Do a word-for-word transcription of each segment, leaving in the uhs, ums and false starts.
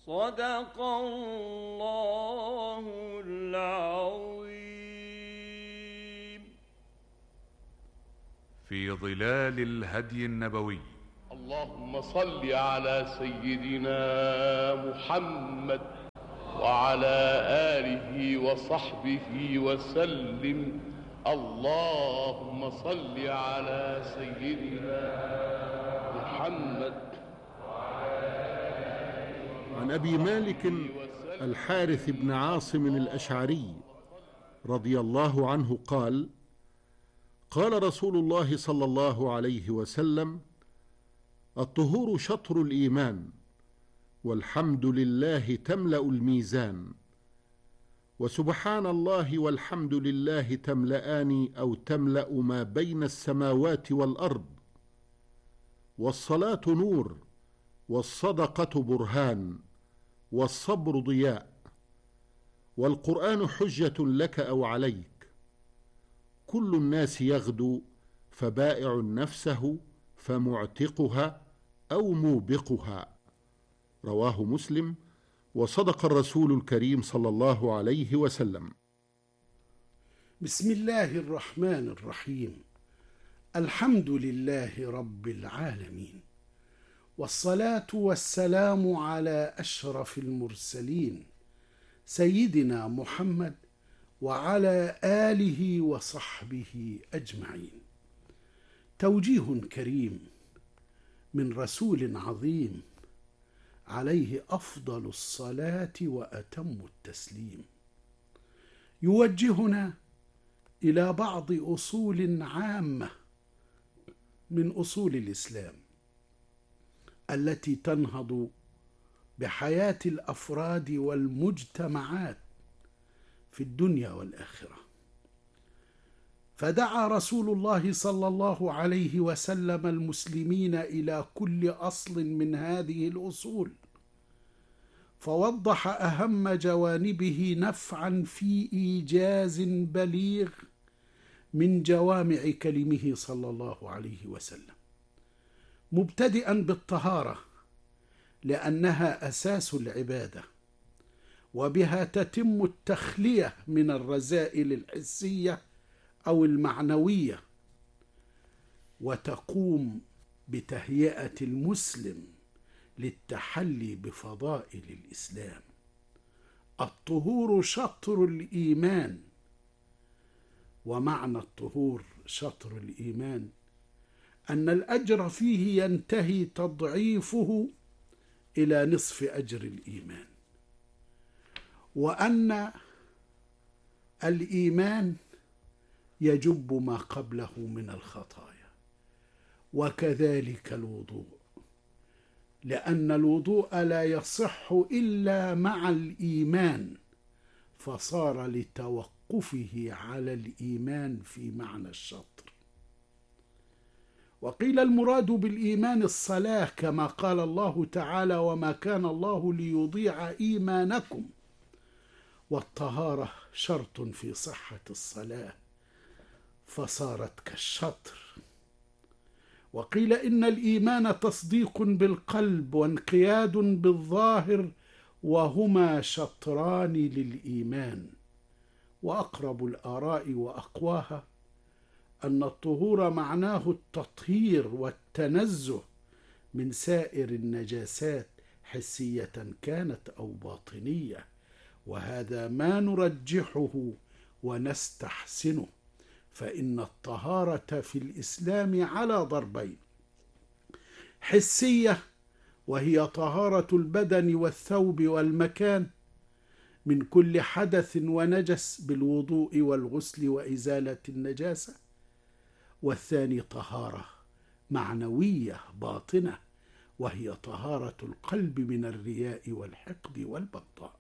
صدق الله العظيم. في ظلال الهدي النبوي. اللهم صل على سيدنا محمد وعلى آله وصحبه وسلم. اللهم صل على سيدنا محمد. عن أبي مالك الحارث بن عاصم الأشعري رضي الله عنه قال: قال رسول الله صلى الله عليه وسلم: الطهور شطر الإيمان، والحمد لله تملأ الميزان، وسبحان الله والحمد لله تملأان أو تملأ ما بين السماوات والأرض، والصلاة نور، والصدقة برهان، والصبر ضياء، والقرآن حجة لك أو عليك، كل الناس يغدو فبائع نفسه فمعتقها أو موبقها. رواه مسلم. وصدق الرسول الكريم صلى الله عليه وسلم. بسم الله الرحمن الرحيم. الحمد لله رب العالمين، والصلاة والسلام على أشرف المرسلين سيدنا محمد وعلى آله وصحبه أجمعين. توجيه كريم من رسول عظيم عليه أفضل الصلاة وأتم التسليم، يوجهنا إلى بعض أصول عامة من أصول الإسلام التي تنهض بحياة الأفراد والمجتمعات في الدنيا والآخرة. فدعا رسول الله صلى الله عليه وسلم المسلمين إلى كل أصل من هذه الأصول، فوضح أهم جوانبه نفعا في إيجاز بليغ من جوامع كلمه صلى الله عليه وسلم، مبتدئا بالطهارة لأنها أساس العبادة، وبها تتم التخلية من الرذائل الحسية أو المعنوية، وتقوم بتهيئة المسلم للتحلي بفضائل الإسلام. الطهور شطر الإيمان، ومعنى الطهور شطر الإيمان أن الأجر فيه ينتهي تضعيفه إلى نصف أجر الإيمان، وأن الإيمان يجب ما قبله من الخطايا، وكذلك الوضوء، لأن الوضوء لا يصح إلا مع الإيمان، فصار لتوقفه على الإيمان في معنى الشطر. وقيل المراد بالإيمان الصلاة، كما قال الله تعالى: وما كان الله ليضيع إيمانكم، والطهارة شرط في صحة الصلاة فصارت كالشطر. وقيل إن الإيمان تصديق بالقلب وانقياد بالظاهر، وهما شطران للإيمان. وأقرب الآراء وأقواها أن الطهور معناه التطهير والتنزه من سائر النجاسات حسية كانت أو باطنية، وهذا ما نرجحه ونستحسنه، فإن الطهارة في الإسلام على ضربين: حسية، وهي طهارة البدن والثوب والمكان من كل حدث ونجس بالوضوء والغسل وإزالة النجاسة، والثاني طهارة معنوية باطنة، وهي طهارة القلب من الرياء والحقد والبغضاء.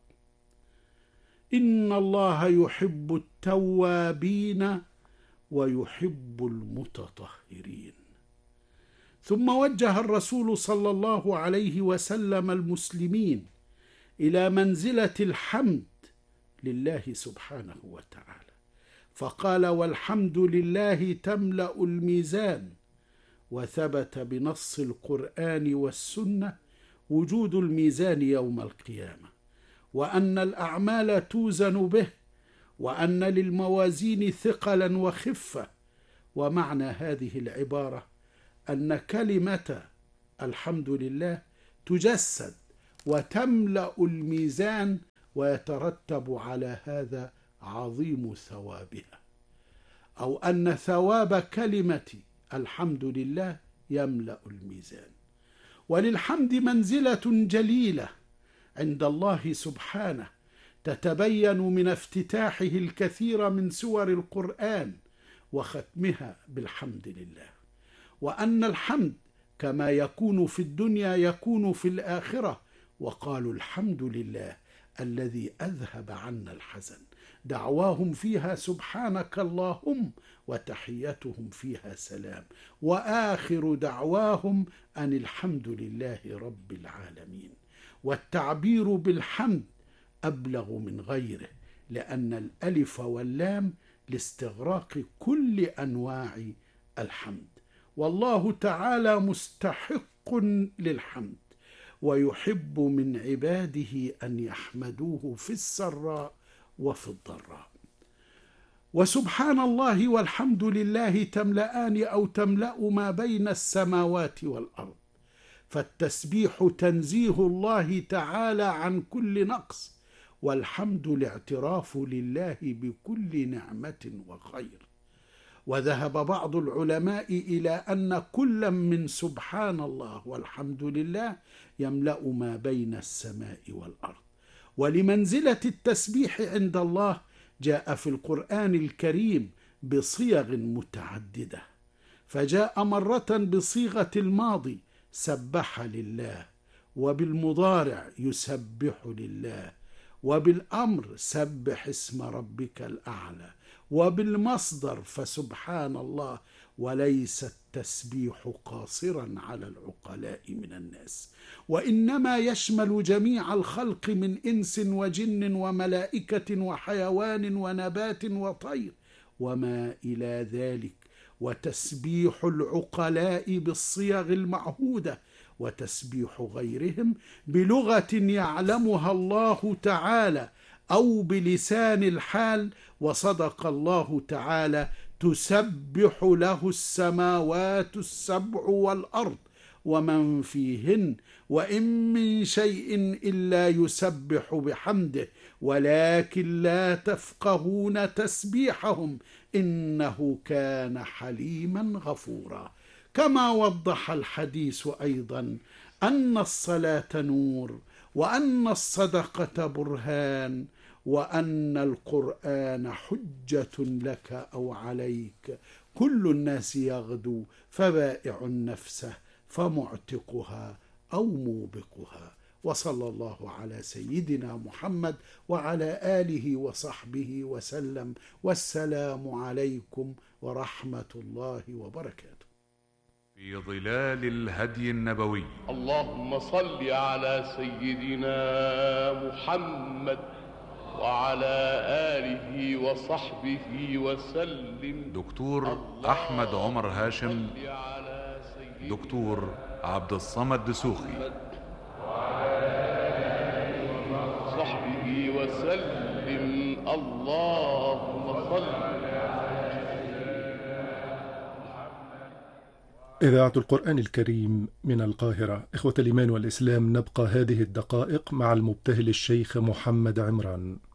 إن الله يحب التوابين ويحب المتطهرين. ثم وجه الرسول صلى الله عليه وسلم المسلمين إلى منزلة الحمد لله سبحانه وتعالى، فقال: والحمد لله تملأ الميزان. وثبت بنص القرآن والسنة: وجود الميزان يوم القيامة، وأن الأعمال توزن به، وأن للموازين ثقلا وخفة. ومعنى هذه العبارة أن كلمة الحمد لله تجسد وتملأ الميزان، ويترتب على هذا عظيم ثوابها، أو أن ثواب كلمة الحمد لله يملأ الميزان. وللحمد منزلة جليلة عند الله سبحانه تتبين من افتتاحه الكثير من سور القرآن وختمها بالحمد لله، وأن الحمد كما يكون في الدنيا يكون في الآخرة. وقالوا الحمد لله الذي أذهب عنا الحزن، دعواهم فيها سبحانك اللهم وتحيتهم فيها سلام، وآخر دعواهم أن الحمد لله رب العالمين. والتعبير بالحمد أبلغ من غيره، لأن الألف واللام لاستغراق كل أنواع الحمد، والله تعالى مستحق للحمد، ويحب من عباده أن يحمدوه في السراء وفي الضراء. وسبحان الله والحمد لله تملأان أو تملأ ما بين السماوات والأرض، فالتسبيح تنزيه الله تعالى عن كل نقص، والحمد الاعتراف لله بكل نعمة وخير. وذهب بعض العلماء إلى أن كل من سبحان الله والحمد لله يملأ ما بين السماء والأرض. ولمنزلة التسبيح عند الله جاء في القرآن الكريم بصيغ متعددة، فجاء مرة بصيغة الماضي سبح لله، وبالمضارع يسبح لله، وبالأمر سبح اسم ربك الأعلى، وبالمصدر فسبحان الله. وليس التسبيح قاصرا على العقلاء من الناس، وإنما يشمل جميع الخلق من إنس وجن وملائكة وحيوان ونبات وطير وما إلى ذلك. وتسبيح العقلاء بالصيغ المعهودة، وتسبيح غيرهم بلغة يعلمها الله تعالى أو بلسان الحال. وصدق الله تعالى: تسبح له السماوات السبع والأرض ومن فيهن وإن من شيء إلا يسبح بحمده ولكن لا تفقهون تسبيحهم إنه كان حليما غفورا. كما وضح الحديث أيضا أن الصلاة نور، وأن الصدقة برهان، وأن القرآن حجة لك أو عليك. كل الناس يغدو فبائع نفسه فمعتقها أو موبقها. وصلى الله على سيدنا محمد وعلى آله وصحبه وسلم، والسلام عليكم ورحمة الله وبركاته. في ظلال الهدي النبوي. اللهم صل على سيدنا محمد وعلى آله وصحبه وسلم. دكتور أحمد عمر هاشم، دكتور عبد الصمد دسوخي، صحبه وسلم. اللهم صل. إذاعة القرآن الكريم من القاهرة. إخوة الإيمان والإسلام، نبقى هذه الدقائق مع المبتهل الشيخ محمد عمران.